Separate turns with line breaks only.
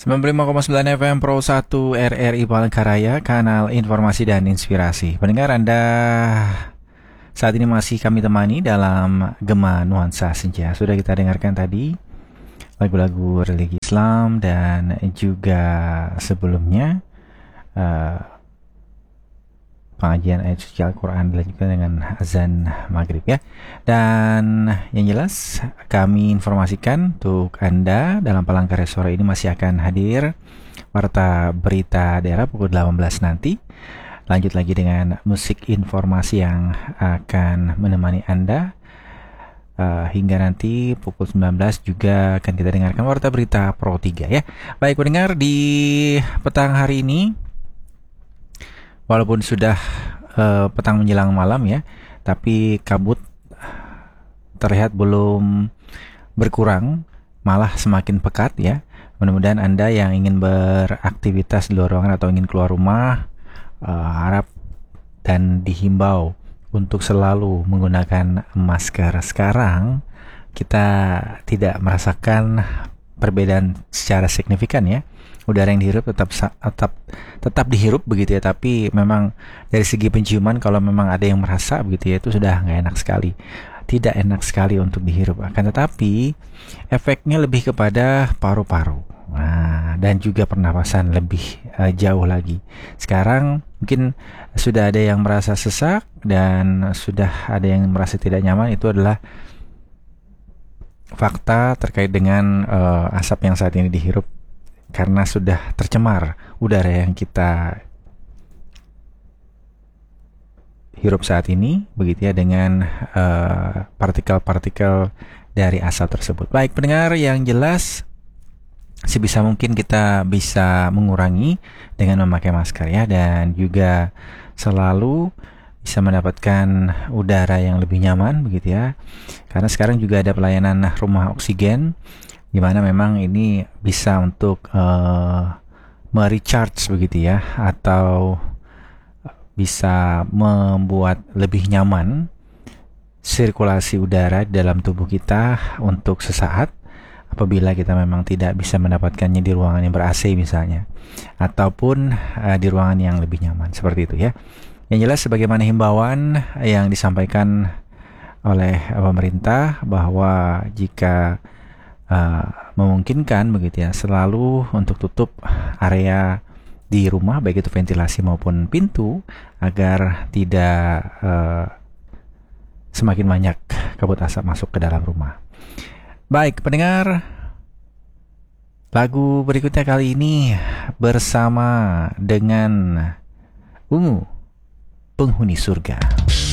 95,9 FM Pro 1 RRI Palangkaraya, kanal informasi dan inspirasi. Pendengar Anda, saat ini masih kami temani dalam Gema Nuansa Senja. Sudah kita dengarkan tadi lagu-lagu religi Islam dan juga sebelumnya pengajian ayat suci Al-Quran dilanjutkan dengan azan maghrib ya. Dan yang jelas kami informasikan untuk Anda dalam Palangkaraya sore ini masih akan hadir warta berita daerah pukul 18 nanti. Lanjut lagi dengan musik informasi yang akan menemani Anda hingga nanti pukul 19 juga akan kita dengarkan warta berita Pro 3 ya. Baik pendengar, di petang hari ini walaupun sudah petang menjelang malam ya, tapi kabut terlihat belum berkurang, malah semakin pekat ya. Mudah-mudahan Anda yang ingin beraktivitas di luar ruangan atau ingin keluar rumah harap dan dihimbau untuk selalu menggunakan masker. Sekarang kita tidak merasakan perbedaan secara signifikan ya. Udara yang dihirup tetap dihirup begitu ya, tapi memang dari segi penciuman kalau memang ada yang merasa begitu ya, itu sudah nggak enak sekali, tidak enak sekali untuk dihirup. Akan tetapi efeknya lebih kepada paru-paru, dan juga pernapasan lebih jauh lagi. Sekarang mungkin sudah ada yang merasa sesak dan sudah ada yang merasa tidak nyaman. Itu adalah fakta terkait dengan asap yang saat ini dihirup, karena sudah tercemar udara yang kita hirup saat ini begitu ya, dengan partikel-partikel dari asap tersebut. Baik pendengar, yang jelas sebisa mungkin kita bisa mengurangi dengan memakai masker ya, dan juga selalu bisa mendapatkan udara yang lebih nyaman begitu ya. Karena sekarang juga ada pelayanan rumah oksigen, di mana memang ini bisa untuk merecharge begitu ya, atau bisa membuat lebih nyaman sirkulasi udara di dalam tubuh kita untuk sesaat apabila kita memang tidak bisa mendapatkannya di ruangan yang ber-AC misalnya, ataupun di ruangan yang lebih nyaman seperti itu ya. Yang jelas sebagaimana himbauan yang disampaikan oleh pemerintah bahwa jika memungkinkan begitu ya, selalu untuk tutup area di rumah, baik itu ventilasi maupun pintu, agar tidak semakin banyak kabut asap masuk ke dalam rumah. Baik pendengar, lagu berikutnya kali ini bersama dengan Ungu, Penghuni Surga.